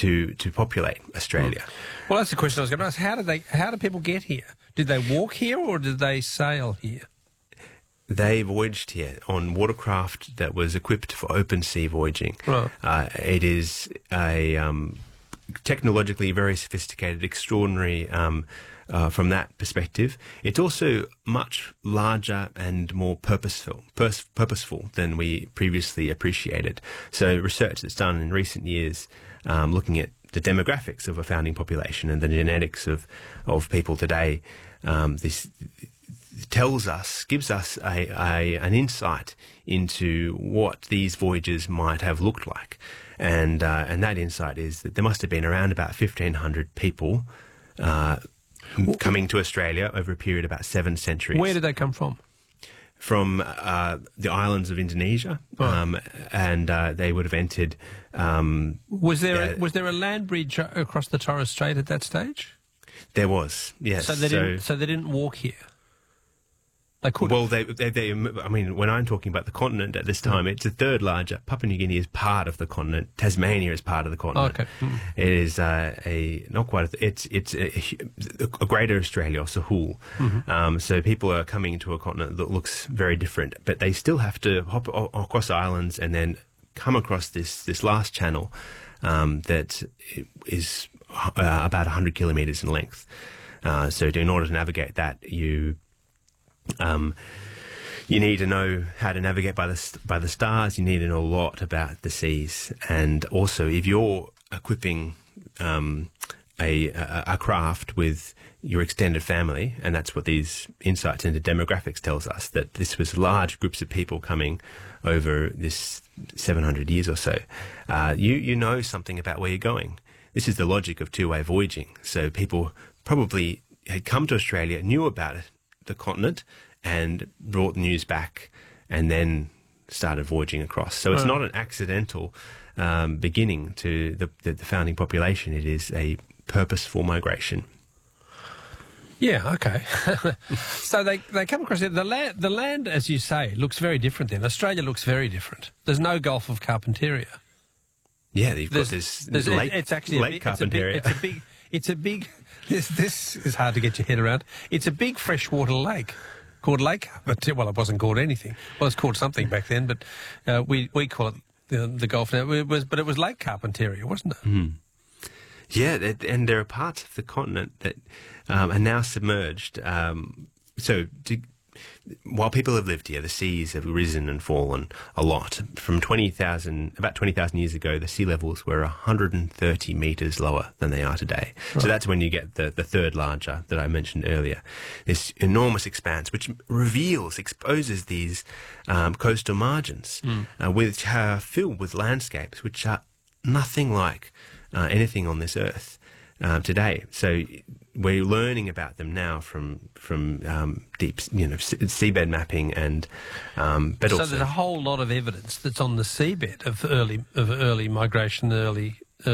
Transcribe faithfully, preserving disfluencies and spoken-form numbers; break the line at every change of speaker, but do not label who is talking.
to to populate Australia.
Mm. Well, that's the question I was going to ask. How did they? How do people get here? Did they walk here or did they sail here?
They voyaged here on watercraft that was equipped for open sea voyaging.
Right.
Uh, it is a um, technologically very sophisticated, extraordinary um, uh, from that perspective. It's also much larger and more purposeful, pers- purposeful than we previously appreciated. So research that's done in recent years um, looking at the demographics of a founding population and the genetics of, of people today, um, this tells us, gives us a, a an insight into what these voyages might have looked like. And uh, and that insight is that there must have been around about fifteen hundred people uh, coming to Australia over a period of about seven centuries.
Where did they come from?
From uh, the islands of Indonesia,
oh.
um, and uh, they would have entered... Um,
was there
uh,
a, was there a land bridge across the Torres Strait at that stage?
There was, yes.
So they,
so,
didn't, so they didn't walk here? They could.
Well, they, they, they, I mean, when I'm talking about the continent at this time, mm. it's a third larger. Papua New Guinea is part of the continent. Tasmania is part of the continent.
Oh, okay. Mm.
It is uh, a not quite. A, it's it's a, a greater Australia, or Sahul. Mm-hmm. Um, so people are coming to a continent that looks very different, but they still have to hop across islands and then come across this this last channel um, that is uh, about one hundred kilometres in length. Uh, so, in order to navigate that, you Um, you need to know how to navigate by the by the stars. You need to know a lot about the seas, and also if you're equipping um, a, a a craft with your extended family, and that's what these insights into demographics tells us, that this was large groups of people coming over this seven hundred years or so. Uh, you you know something about where you're going. This is the logic of two-way voyaging. So people probably had come to Australia, knew about it, the continent, and brought news back and then started voyaging across. So it's
oh.
not an accidental um, beginning to the, the, the founding population. It is a purposeful migration.
Yeah, okay. So they they come across it. The land, the land, as you say, looks very different then. Australia looks very different. There's no Gulf of Carpentaria.
Yeah, you've
there's,
got this
there's,
lake,
it's actually
lake
a big,
Carpentaria.
It's a big... It's a big... This, this is hard to get your head around. It's a big freshwater lake called Lake Carpentaria. Well, it wasn't called anything. Well, it's called something back then, but uh, we, we call it the, the Gulf now. It was, but it was Lake Carpentaria, wasn't it?
Mm. Yeah, and there are parts of the continent that um, are now submerged. Um, so to, while people have lived here, the seas have risen and fallen a lot. From twenty thousand, about twenty thousand years ago, the sea levels were one hundred thirty metres lower than they are today. Right. So that's when you get the, the third larger that I mentioned earlier. This enormous expanse, which reveals, exposes these um, coastal margins, mm. uh, which are filled with landscapes which are nothing like uh, anything on this earth uh, today. So we're learning about them now from from um, deep, you know, seabed mapping, and um, but
so
also
there's a whole lot of evidence that's on the seabed of early of early migration, early